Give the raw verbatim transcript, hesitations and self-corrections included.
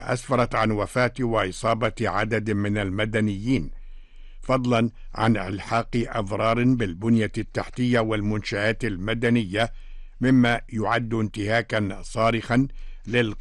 أسفرت عن وفاة وإصابة عدد من المدنيين، فضلا عن إلحاق أضرار بالبنية التحتية والمنشآت المدنية، مما يعد انتهاكا صارخا للقانون